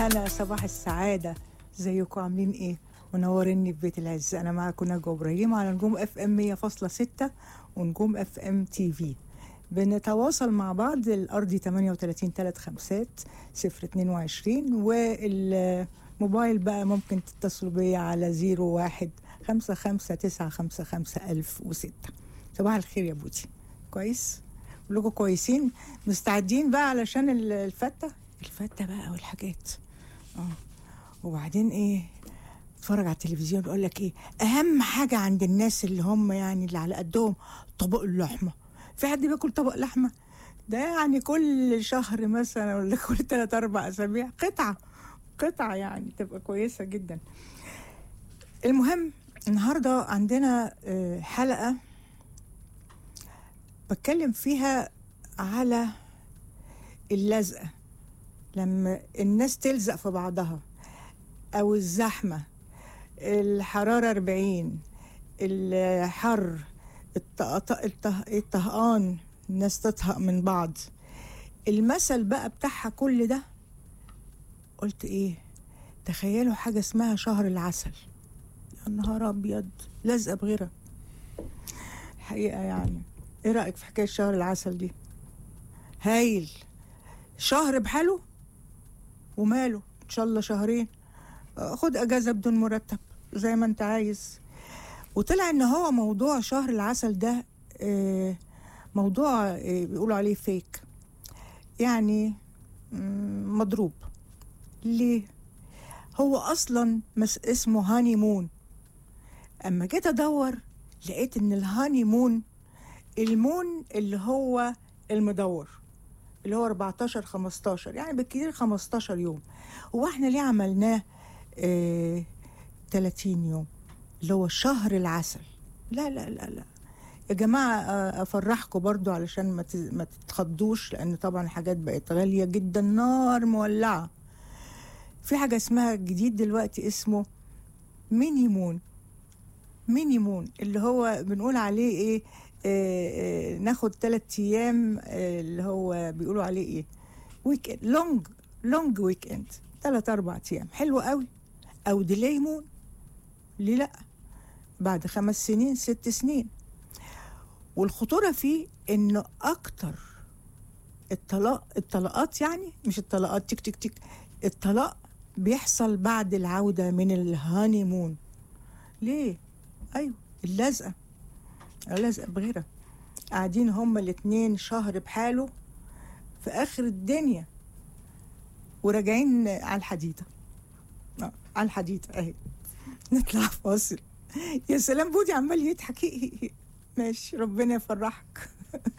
أنا صباح السعادة، ازيكم عاملين ايه؟ منوريني في بيت العز. أنا معاكم نجوى إبراهيم على نجوم اف ام 100.6 ونجوم اف ام تي في. بنتواصل مع بعض الأرضي 38 3 5 022، والموبايل بقى ممكن تتصلوا بيا على 01 55955 صباح الخير يا بودي. كويس؟ كلكم كويسين؟ مستعدين بقى علشان الفتة بقى والحاجات. وبعدين ايه؟ اتفرج على التلفزيون يقول لك ايه اهم حاجه عند الناس اللي هم يعني اللي على قدهم؟ طبق اللحمه. في حد بياكل طبق لحمه؟ ده يعني كل شهر مثلا ولا كل 3-4 اسابيع قطعه يعني تبقى كويسه جدا. المهم النهارده عندنا حلقه بتكلم فيها على اللزقه، لما الناس تلزق في بعضها، او الزحمه، الحرارة 40، الحر، الطهقان، الناس تطهق من بعض. المثل بقى بتاعها كل ده، قلت ايه؟ تخيلوا حاجة اسمها شهر العسل. يا نهار ابيض، لازقة بغيرها حقيقة. يعني ايه رأيك في حكاية شهر العسل دي؟ هايل. شهر بحاله وماله، ان شاء الله شهرين، خد اجازة بدون مرتب زي ما انت عايز. وطلع ان هو موضوع شهر العسل ده موضوع بيقولوا عليه فيك، يعني مضروب. ليه؟ هو اصلا اسمه هاني مون. اما جيت ادور لقيت ان الهاني مون، المون اللي هو المدور، اللي هو 14-15، يعني بالكثير 15 يوم. هو احنا ليه عملناه 30 يوم اللي هو شهر العسل؟ لا لا لا لا يا جماعة، أفرحكم برضو علشان ما تتخضوش، لأن طبعا الحاجات بقت غالية جدا، نار مولعة. في حاجة اسمها جديد دلوقتي اسمه ميني مون. ميني مون اللي هو بنقول عليه ايه؟ ناخد 3 أيام، اللي هو بيقولوا عليه ايه؟ ويك لونج ويك اند، 3-4 أيام، حلو قوي. أو ديلي مون، ليه لأ؟ بعد 5 سنين 6 سنين. والخطورة فيه انه اكتر الطلاقات، يعني مش الطلاقات تك تك تك، الطلاق بيحصل بعد العودة من الهاني مون. ليه؟ ايوه، اللزقة بغيرها. قاعدين هما الاتنين شهر بحاله في اخر الدنيا، وراجعين على الحديدة. على الحديدة اهي. نطلع فاصل. يا سلام، بودي عمال يضحك. ماشي، ربنا يفرحك.